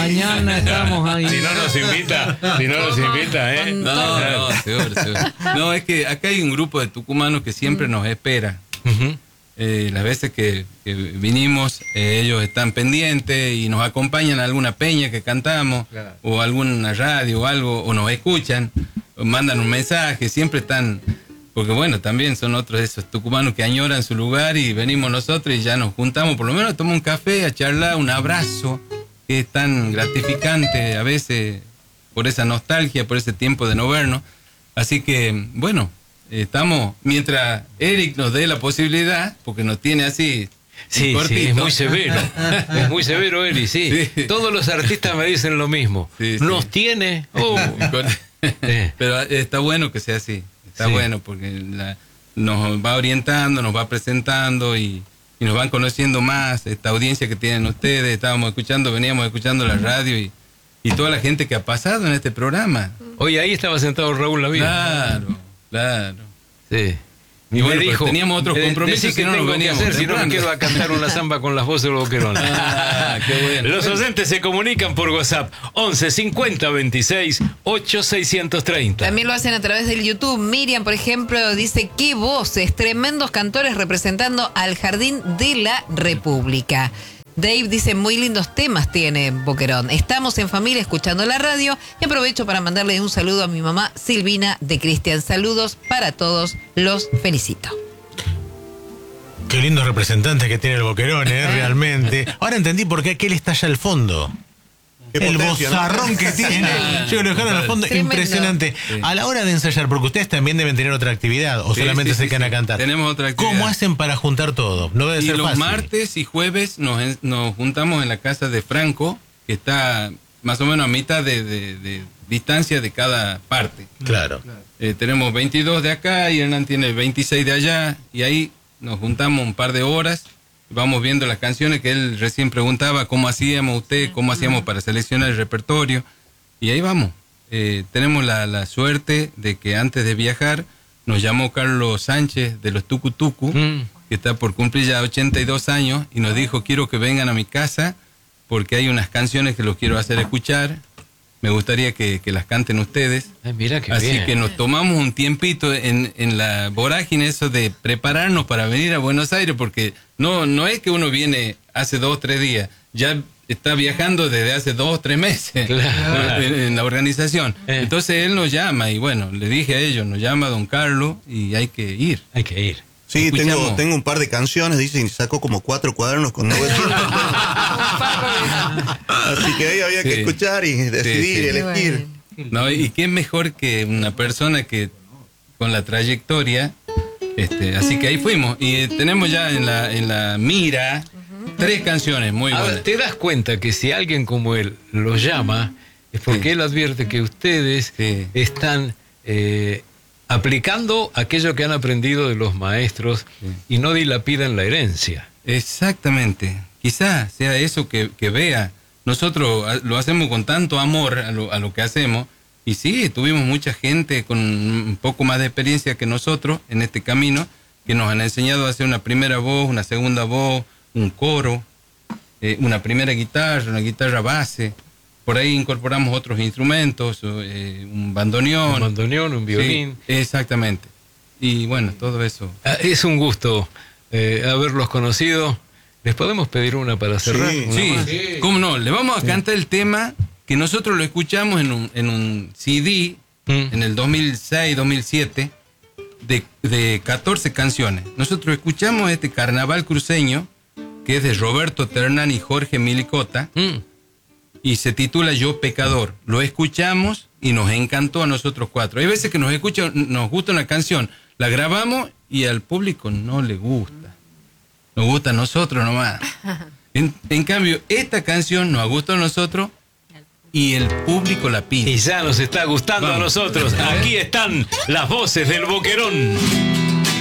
mañana estamos ahí. Si no nos invita, ¿eh? No, seguro. No, es que acá hay un grupo de tucumanos que siempre nos espera. Las veces que vinimos, ellos están pendientes y nos acompañan a alguna peña que cantamos, claro, o alguna radio o algo, o nos escuchan, o mandan un mensaje, siempre están, porque bueno, también son otros de esos tucumanos que añoran su lugar y venimos nosotros y ya nos juntamos, por lo menos a tomar un café, a charlar, un abrazo, que es tan gratificante a veces por esa nostalgia, por ese tiempo de no vernos. Así que, bueno, estamos, mientras Eric nos dé la posibilidad, porque nos tiene así. Sí, es muy severo. Es muy severo, Eric, sí. Todos los artistas me dicen lo mismo. Nos tiene. Pero está bueno que sea así. Está bueno porque nos va orientando, nos va presentando y nos van conociendo más. Esta audiencia que tienen ustedes. Veníamos escuchando la radio y toda la gente que ha pasado en este programa. Hoy ahí estaba sentado Raúl Lavilla. Claro. Sí. Y bueno, dijo, teníamos otros compromisos que no lo veníamos a hacer, si no me quedo a cantar una samba con las voces de los boquerones. Qué bueno. Los oyentes se comunican por WhatsApp 11 50 26 8 630. También lo hacen a través del YouTube. Miriam, por ejemplo, dice: qué voces, tremendos cantores representando al Jardín de la República. Dave dice: muy lindos temas tiene Boquerón. Estamos en familia escuchando la radio y aprovecho para mandarle un saludo a mi mamá Silvina de Cristian. Saludos para todos, los felicito. Qué lindos representantes que tiene el Boquerón, realmente. Ahora entendí por qué aquel está allá al fondo. El bozarrón, ¿no?, que tiene. Yo lo dejaron al fondo, tremendo. Impresionante. Sí. A la hora de ensayar, porque ustedes también deben tener otra actividad, o solamente se quedan a cantar. Tenemos otra actividad. ¿Cómo hacen para juntar todo? No debe ser fácil. Los martes y jueves nos juntamos en la casa de Franco, que está más o menos a mitad de distancia de cada parte. Claro. Tenemos 22 de acá y Hernán tiene 26 de allá, y ahí nos juntamos un par de horas. Vamos viendo las canciones que él recién preguntaba, cómo hacíamos para seleccionar el repertorio, y ahí vamos. Tenemos la suerte de que antes de viajar nos llamó Carlos Sánchez de los Tucu Tucu, que está por cumplir ya 82 años, y nos dijo: quiero que vengan a mi casa porque hay unas canciones que los quiero hacer escuchar, me gustaría que las canten ustedes. Mira qué Así bien. que nos tomamos un tiempito en la vorágine eso de prepararnos para venir a Buenos Aires, porque no es que uno viene hace 2 o 3 días, ya está viajando desde hace 2 o 3 meses, claro, en la organización. Entonces él nos llama y bueno, le dije a ellos, nos llama don Carlos y hay que ir. Hay que ir. Sí, tengo un par de canciones, dicen, sacó como 4 cuadernos con 900. Así que ahí había que escuchar y decidir, elegir. No, y qué mejor que una persona que con la trayectoria, así que ahí fuimos y tenemos ya en la mira 3 canciones muy buenas. Ahora, te das cuenta que si alguien como él lo llama es porque él advierte que ustedes están aplicando aquello que han aprendido de los maestros y no dilapidan la herencia. Exactamente. Quizás sea eso que vea. Nosotros lo hacemos con tanto amor a lo que hacemos, y sí, tuvimos mucha gente con un poco más de experiencia que nosotros en este camino, que nos han enseñado a hacer una primera voz, una segunda voz, un coro, una primera guitarra, una guitarra base. Por ahí incorporamos otros instrumentos, un bandoneón. Un violín. Sí, exactamente. Y bueno, todo eso. Es un gusto haberlos conocido. ¿Les podemos pedir una para cerrar? Sí. ¿Cómo no? Le vamos a cantar el tema que nosotros lo escuchamos en un CD en el 2006-2007 de 14 canciones. Nosotros escuchamos este Carnaval Cruceño, que es de Roberto Ternán y Jorge Milicota, y se titula Yo Pecador. Lo escuchamos y nos encantó a nosotros 4. Hay veces que nos gusta una canción, la grabamos y al público no le gusta. Nos gusta a nosotros nomás. En cambio, esta canción nos gusta a nosotros y el público la pide. Y ya nos está gustando a nosotros. Aquí están las voces del Boquerón.